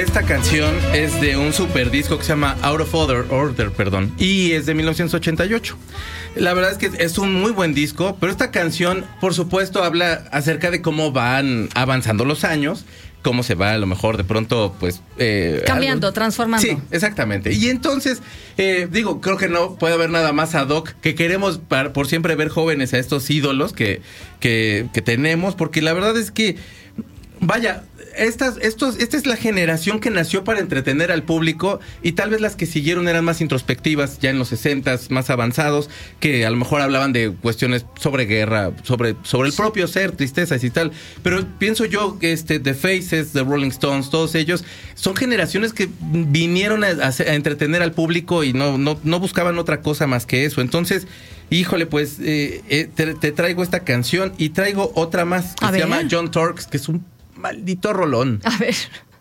esta canción es de un super disco que se llama Out of Order, y es de 1988. La verdad es que es un muy buen disco, pero esta canción, por supuesto, habla acerca de cómo van avanzando los años, cómo se va a lo mejor de pronto, pues... cambiando, transformando. Sí, exactamente. Y entonces, creo que no puede haber nada más ad hoc que queremos por siempre ver jóvenes a estos ídolos que tenemos, porque la verdad es que, vaya... Esta es la generación que nació para entretener al público, y tal vez las que siguieron eran más introspectivas, ya en los 60s, más avanzados, que a lo mejor hablaban de cuestiones sobre guerra, sobre el propio ser, tristezas y tal. Pero pienso yo que The Faces, The Rolling Stones, todos ellos son generaciones que vinieron a entretener al público y no buscaban otra cosa más que eso. Entonces, híjole, pues te traigo esta canción y traigo otra más que se llama John Torques, que es un maldito rolón. A ver.